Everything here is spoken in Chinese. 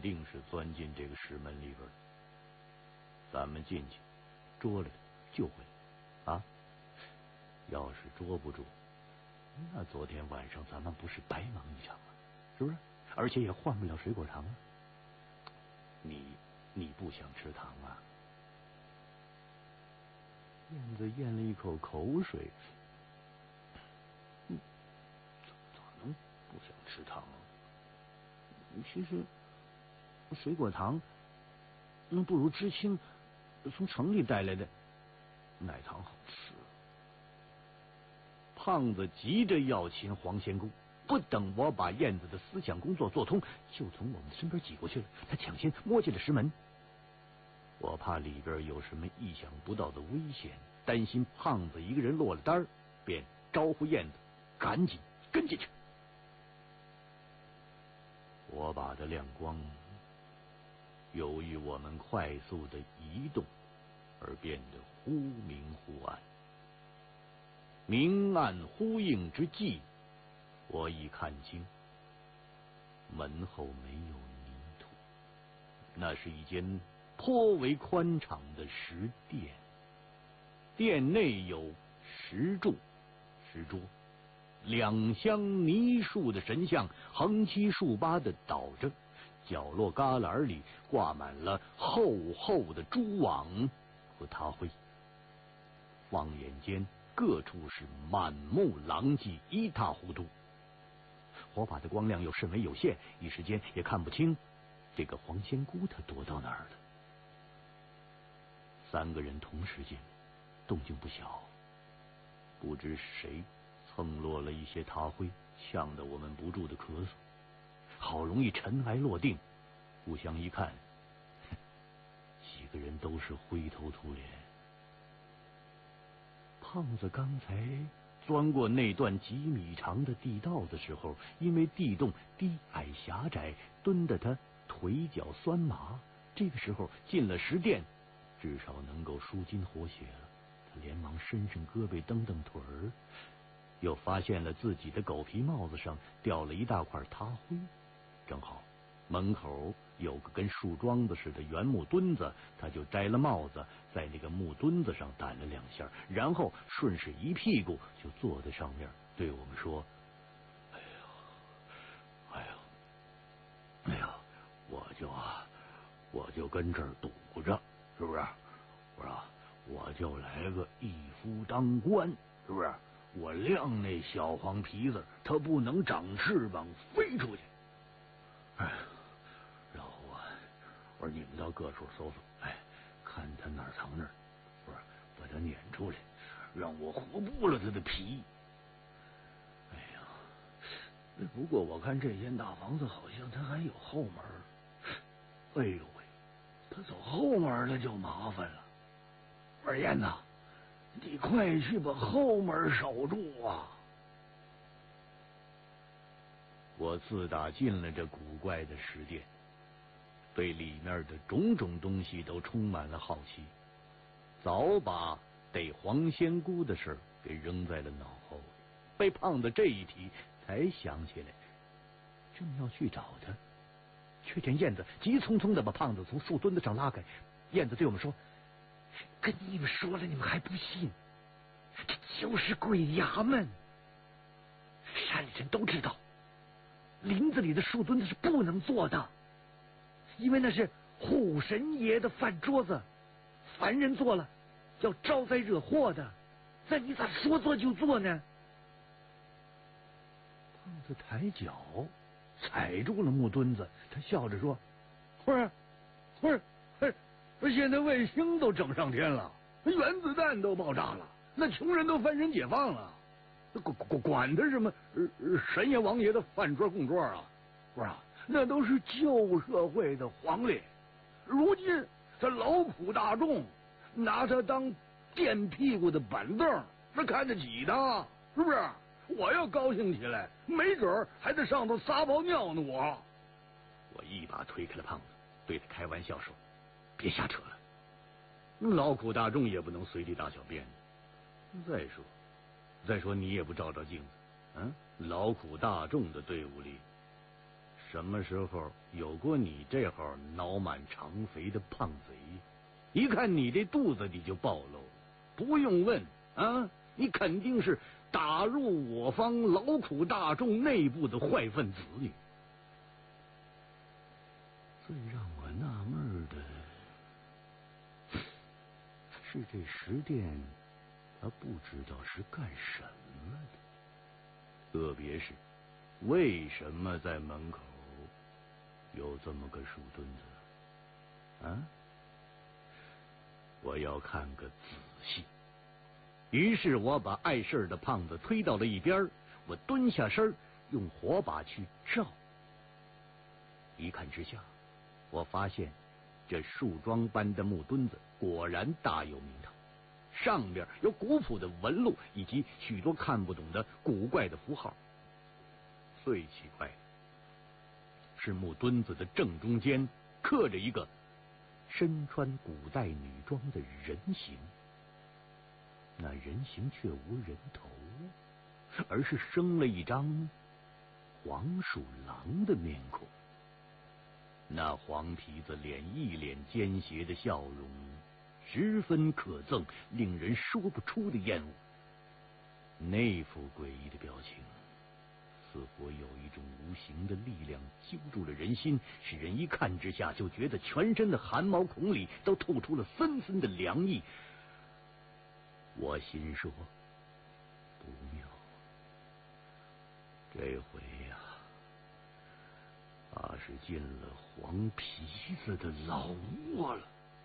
定是钻进这个石门里边的。咱们进去捉了他救回来啊！要是捉不住，那昨天晚上咱们不是白忙一场吗？是不是？而且也换不了水果糖啊。你不想吃糖啊？燕子咽了一口口水，咋能不想吃糖啊？其实水果糖那不如知青从城里带来的奶糖好吃。胖子急着要亲黄仙姑，不等我把燕子的思想工作做通，就从我们身边挤过去了。他抢先摸进了石门，我怕里边有什么意想不到的危险，担心胖子一个人落了单，便招呼燕子赶紧跟进去。火把的亮光由于我们快速的移动而变得忽明忽暗，明暗呼应之际，我已看清门后没有泥土，那是一间颇为宽敞的石殿，殿内有石柱、石桌，两箱泥塑的神像横七竖八的倒着，角落旮旯里挂满了厚厚的蛛网和塔灰，放眼间各处是满目狼藉，一塌糊涂。火把的光亮又甚为有限，一时间也看不清这个黄仙姑她躲到哪儿了。三个人同时进，动静不小，不知谁蹭落了一些塔灰，呛得我们不住的咳嗽。好容易尘埃落定，互相一看，几个人都是灰头土脸。胖子刚才钻过那段几米长的地道的时候，因为地洞低矮狭窄，蹲得他腿脚酸麻。这个时候进了石殿，至少能够舒筋活血了。他连忙伸伸胳膊蹬蹬腿儿，又发现了自己的狗皮帽子上掉了一大块塔灰，正好门口有个跟树桩子似的圆木墩子，他就摘了帽子，在那个木墩子上掸了两下，然后顺势一屁股就坐在上面，对我们说：“哎呀，我就跟这儿堵着，是不是？我就来个一夫当关，是不是？我晾那小黄皮子，它不能长翅膀飞出去。哎。”然后我说你们到各处搜搜，看他哪儿藏着，不是把他撵出来，让我活剥了他的皮。哎呀，不过我看这间大房子好像他还有后门。哎呦喂，他走后门那就麻烦了。二燕呐，你快去把后门守住啊！我自打进了这古怪的石殿，对里面的种种东西都充满了好奇，早把逮黄仙姑的事给扔在了脑后里。被胖子这一提，才想起来，正要去找他，却见燕子急匆匆的把胖子从树墩子上拉开。燕子对我们说：“跟你们说了，你们还不信？这就是鬼衙门。山里人都知道，林子里的树墩子是不能坐的。因为那是虎神爷的饭桌子，凡人坐了要招灾惹祸的。那你咋说做就做呢？”胖子抬脚踩住了木墩子，他笑着说：“不是，现在卫星都整上天了，原子弹都爆炸了，那穷人都翻身解放了，管他什么神爷王爷的饭桌供桌啊？不是，那都是旧社会的皇历。如今他劳苦大众拿他当垫屁股的板凳，那看得起他，是不是？我要高兴起来，没准还在上头撒泡尿呢。我一把推开了胖子，对他开玩笑说：“别瞎扯了，劳苦大众也不能随地大小便的。再说你也不照照镜子，劳苦大众的队伍里， 什么时候有过你这号脑满肠肥的胖贼？一看你这肚子，你就暴露了。不用问啊，你肯定是打入我方劳苦大众内部的坏分子。你最让我纳闷的是，这石殿他不知道是干什么的，特别是为什么在门口有这么个树墩子啊？我要看个仔细。于是我把碍事的胖子推到了一边，我蹲下身，用火把去照。一看之下，我发现这树桩般的木墩子果然大有名堂，上面有古朴的纹路以及许多看不懂的古怪的符号。最奇怪的是木墩子的正中间刻着一个身穿古代女装的人形，那人形却无人头，而是生了一张黄鼠狼的面孔。那黄皮子脸一脸奸邪的笑容，十分可憎，令人说不出的厌恶。那副诡异的表情，似乎有一种无形的力量揪住了人心，使人一看之下就觉得全身的汗毛孔里都透出了森森的凉意。我心说，不妙，这回呀，他是进了黄皮子的老窝了。